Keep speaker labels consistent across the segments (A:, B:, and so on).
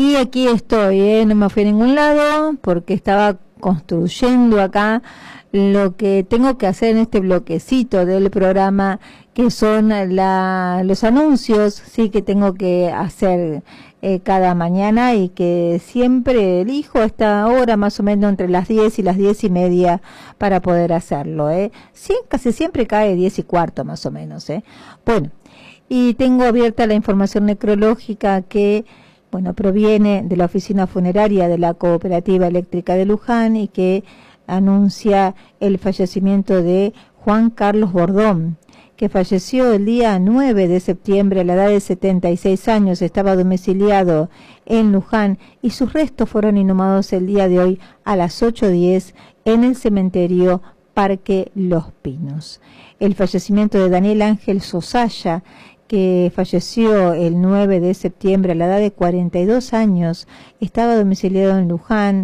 A: Y aquí estoy, no me fui a ningún lado porque estaba construyendo acá lo que tengo que hacer en este bloquecito del programa, que son los anuncios, sí, que tengo que hacer cada mañana y que siempre elijo a esta hora más o menos entre las 10 y las 10:30 para poder hacerlo. Sí, casi siempre cae 10:15 más o menos. Bueno, y tengo abierta la información necrológica que proviene de la oficina funeraria de la Cooperativa Eléctrica de Luján y que anuncia el fallecimiento de Juan Carlos Bordón, que falleció el día 9 de septiembre a la edad de 76 años, estaba domiciliado en Luján y sus restos fueron inhumados el día de hoy a las 8:10 en el cementerio Parque Los Pinos. El fallecimiento de Daniel Ángel Sosaya, que falleció el 9 de septiembre a la edad de 42 años, estaba domiciliado en Luján.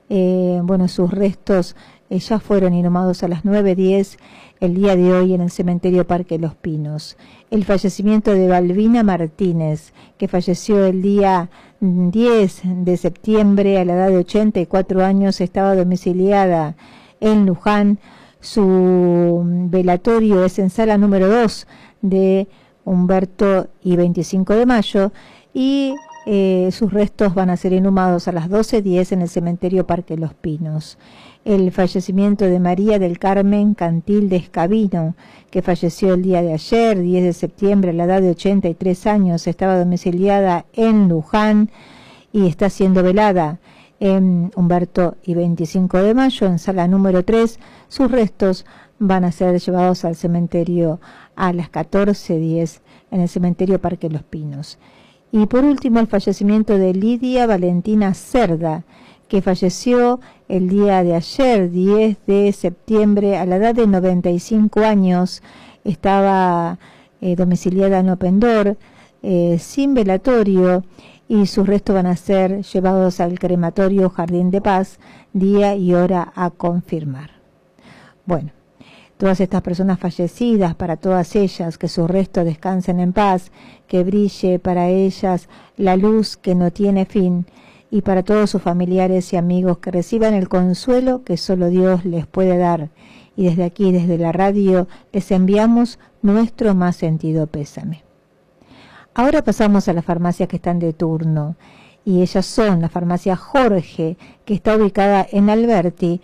A: Sus restos ya fueron inhumados a las 9:10 el día de hoy en el cementerio Parque Los Pinos. El fallecimiento de Balbina Martínez, que falleció el día 10 de septiembre a la edad de 84 años, estaba domiciliada en Luján. Su velatorio es en sala número 2 de Humberto y 25 de Mayo y sus restos van a ser inhumados a las 12:10 en el cementerio Parque Los Pinos. El fallecimiento de María del Carmen Cantil de Escabino, que falleció el día de ayer, 10 de septiembre, a la edad de 83 años, estaba domiciliada en Luján y está siendo velada en Humberto y 25 de Mayo, en sala número 3. Sus restos van a ser llevados al cementerio a las 14:10 en el cementerio Parque Los Pinos. Y por último, el fallecimiento de Lidia Valentina Cerda, que falleció el día de ayer, 10 de septiembre, a la edad de 95 años. Estaba domiciliada en Opendor, sin velatorio, y sus restos van a ser llevados al crematorio Jardín de Paz, día y hora a confirmar. Bueno, todas estas personas fallecidas, para todas ellas, que sus restos descansen en paz, que brille para ellas la luz que no tiene fin, y para todos sus familiares y amigos que reciban el consuelo que solo Dios les puede dar. Y desde aquí, desde la radio, les enviamos nuestro más sentido pésame. Ahora pasamos a las farmacias que están de turno, y ellas son la farmacia Jorge, que está ubicada en Alberti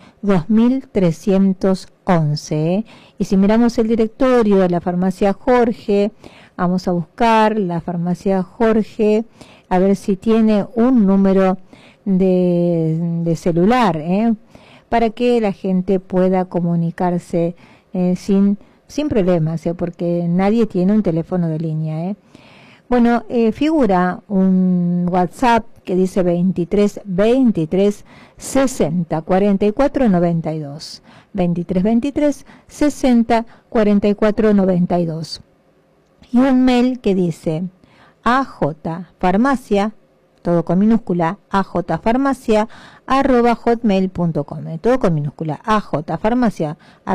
A: 2311. Y si miramos el directorio de la farmacia Jorge, vamos a buscar la farmacia Jorge, a ver si tiene un número de celular, para que la gente pueda comunicarse sin problemas, porque nadie tiene un teléfono de línea. Figura un WhatsApp que dice 23 23 60 44 92, 23 23 60 44 92, y un mail que dice AJ-farmacia, todo con minúscula, AJ-farmacia @hotmail.com, todo con minúscula, AJ-farmacia